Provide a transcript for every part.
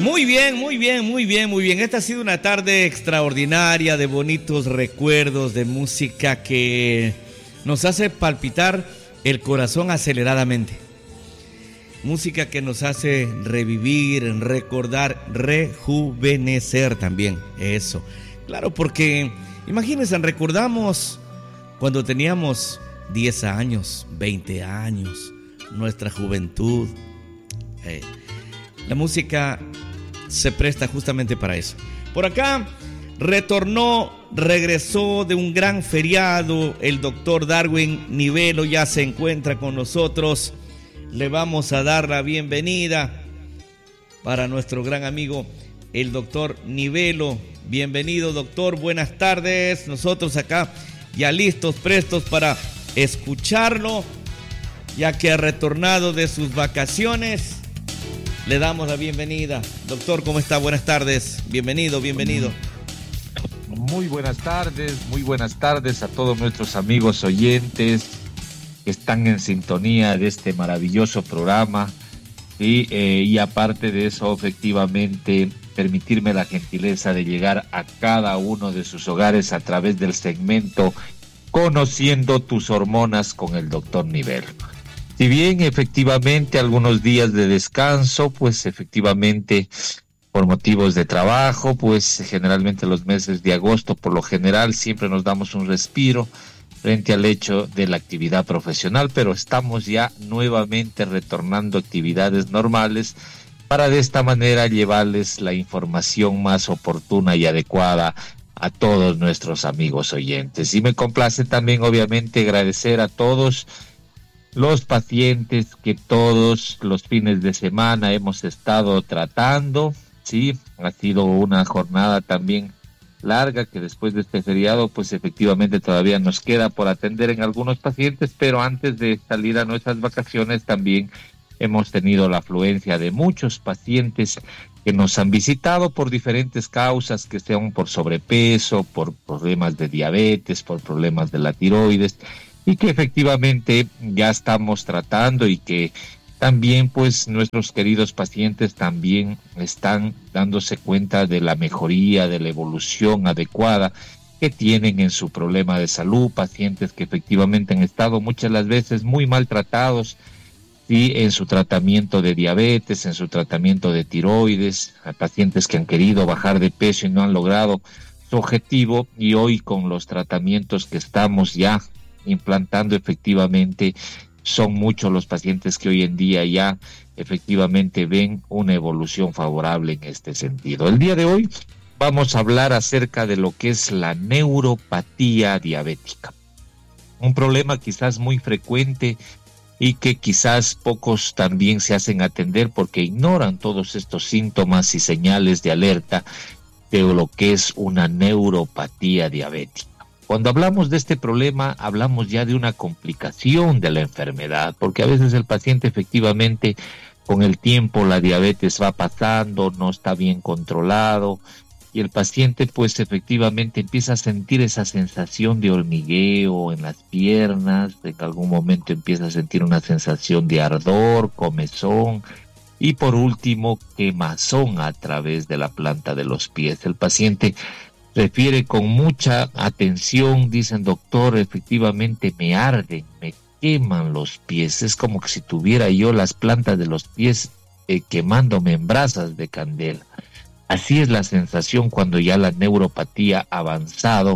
Muy bien, muy bien, muy bien, muy bien. Esta ha sido una tarde extraordinaria de bonitos recuerdos, de música que nos hace palpitar el corazón aceleradamente. Música que nos hace revivir, recordar, rejuvenecer también. Eso. Claro, porque imagínense, recordamos cuando teníamos 10 años, 20 años, nuestra juventud. La música se presta justamente para eso. Por acá regresó de un gran feriado el doctor Darwin Nivelo, ya se encuentra con nosotros. Le vamos a dar la bienvenida para nuestro gran amigo el doctor Nivelo. Bienvenido, doctor, buenas tardes. Nosotros acá ya listos, prestos para escucharlo, ya que ha retornado de sus vacaciones. Le damos la bienvenida. Doctor, ¿cómo está? Buenas tardes. Bienvenido, bienvenido. Muy buenas tardes a todos nuestros amigos oyentes que están en sintonía de este maravilloso programa. Y aparte de eso, efectivamente, permitirme la gentileza de llegar a cada uno de sus hogares a través del segmento Conociendo tus hormonas con el doctor Nivelo. Si bien efectivamente algunos días de descanso, pues efectivamente por motivos de trabajo, pues generalmente los meses de agosto por lo general siempre nos damos un respiro frente al hecho de la actividad profesional, pero estamos ya nuevamente retornando a actividades normales para de esta manera llevarles la información más oportuna y adecuada a todos nuestros amigos oyentes. Y me complace también obviamente agradecer a todos los pacientes que todos los fines de semana hemos estado tratando. Sí, ha sido una jornada también larga que después de este feriado pues efectivamente todavía nos queda por atender en algunos pacientes, pero antes de salir a nuestras vacaciones también hemos tenido la afluencia de muchos pacientes que nos han visitado por diferentes causas, que sean por sobrepeso, por problemas de diabetes, por problemas de la tiroides, y que efectivamente ya estamos tratando y que también pues nuestros queridos pacientes también están dándose cuenta de la mejoría, de la evolución adecuada que tienen en su problema de salud, pacientes que efectivamente han estado muchas las veces muy maltratados, sí, en su tratamiento de diabetes, en su tratamiento de tiroides, a pacientes que han querido bajar de peso y no han logrado su objetivo, y hoy con los tratamientos que estamos ya implantando efectivamente son muchos los pacientes que hoy en día ya efectivamente ven una evolución favorable en este sentido. El día de hoy vamos a hablar acerca de lo que es la neuropatía diabética, un problema quizás muy frecuente y que quizás pocos también se hacen atender porque ignoran todos estos síntomas y señales de alerta de lo que es una neuropatía diabética. Cuando hablamos de este problema, hablamos ya de una complicación de la enfermedad, porque a veces el paciente efectivamente con el tiempo la diabetes va pasando, no está bien controlado, y el paciente pues efectivamente empieza a sentir esa sensación de hormigueo en las piernas, en algún momento empieza a sentir una sensación de ardor, comezón, y por último quemazón a través de la planta de los pies. El paciente refiere con mucha atención, dicen: doctor, efectivamente me arden, me queman los pies, es como que si tuviera yo las plantas de los pies quemándome en brasas de candela. Así es la sensación cuando ya la neuropatía ha avanzado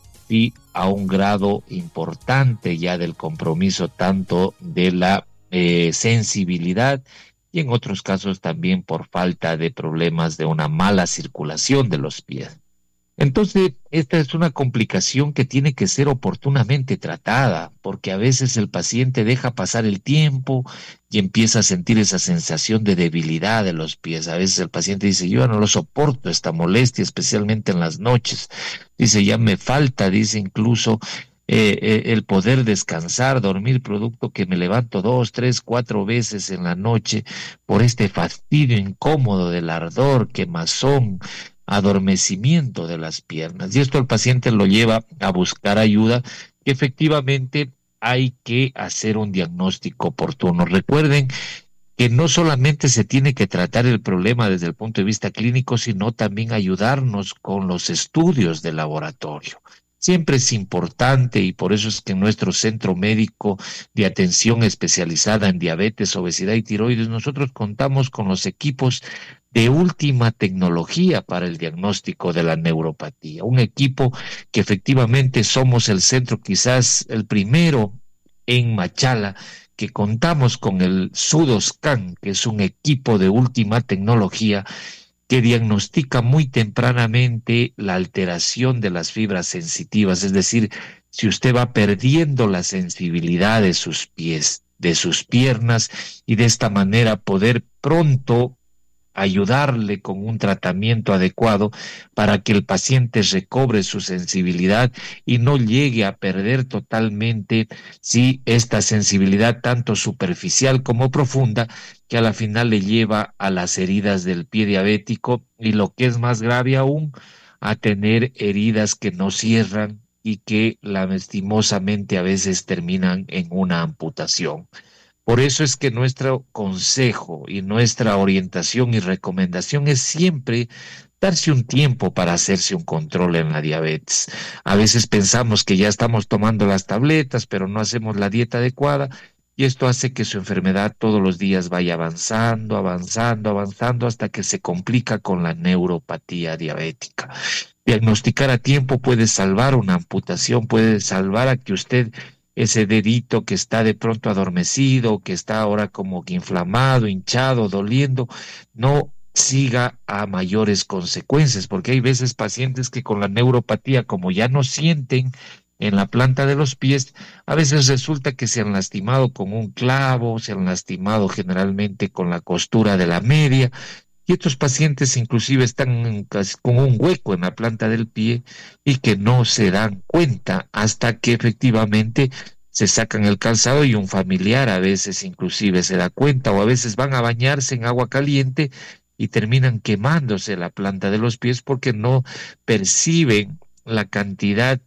y a un grado importante ya del compromiso tanto de la sensibilidad, y en otros casos también por falta de problemas de una mala circulación de los pies. Entonces, esta es una complicación que tiene que ser oportunamente tratada, porque a veces el paciente deja pasar el tiempo y empieza a sentir esa sensación de debilidad de los pies. A veces el paciente dice: yo no lo soporto, esta molestia, especialmente en las noches. Dice: ya me falta, dice incluso el poder descansar, dormir, producto que me levanto 2, 3, 4 veces en la noche por este fastidio incómodo del ardor, quemazón, adormecimiento de las piernas. Y esto el paciente lo lleva a buscar ayuda, que efectivamente hay que hacer un diagnóstico oportuno. Recuerden que no solamente se tiene que tratar el problema desde el punto de vista clínico, sino también ayudarnos con los estudios de laboratorio. Siempre es importante y por eso es que en nuestro centro médico de atención especializada en diabetes, obesidad y tiroides, nosotros contamos con los equipos de última tecnología para el diagnóstico de la neuropatía. Un equipo que efectivamente somos el centro, quizás el primero en Machala, que contamos con el Sudoscan, que es un equipo de última tecnología que diagnostica muy tempranamente la alteración de las fibras sensitivas, es decir, si usted va perdiendo la sensibilidad de sus pies, de sus piernas, y de esta manera poder pronto ayudarle con un tratamiento adecuado para que el paciente recobre su sensibilidad y no llegue a perder totalmente, sí, esta sensibilidad tanto superficial como profunda, que a la final le lleva a las heridas del pie diabético y, lo que es más grave aún, a tener heridas que no cierran y que lastimosamente a veces terminan en una amputación. Por eso es que nuestro consejo y nuestra orientación y recomendación es siempre darse un tiempo para hacerse un control en la diabetes. A veces pensamos que ya estamos tomando las tabletas, pero no hacemos la dieta adecuada, y esto hace que su enfermedad todos los días vaya avanzando, avanzando, avanzando, hasta que se complica con la neuropatía diabética. Diagnosticar a tiempo puede salvar una amputación, puede salvar a que usted, ese dedito que está de pronto adormecido, que está ahora como que inflamado, hinchado, doliendo, no siga a mayores consecuencias, porque hay veces pacientes que con la neuropatía, como ya no sienten en la planta de los pies, a veces resulta que se han lastimado con un clavo, se han lastimado generalmente con la costura de la media, y estos pacientes inclusive están con un hueco en la planta del pie y que no se dan cuenta hasta que efectivamente se sacan el calzado, y un familiar a veces inclusive se da cuenta, o a veces van a bañarse en agua caliente y terminan quemándose la planta de los pies porque no perciben la cantidad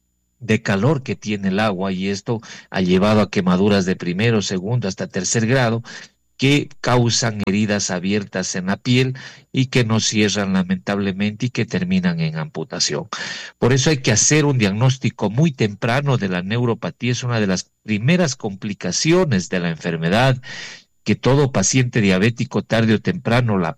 de calor que tiene el agua, y esto ha llevado a quemaduras de primero, segundo, hasta tercer grado, que causan heridas abiertas en la piel y que no cierran lamentablemente y que terminan en amputación. Por eso hay que hacer un diagnóstico muy temprano de la neuropatía. Es una de las primeras complicaciones de la enfermedad, que todo paciente diabético tarde o temprano la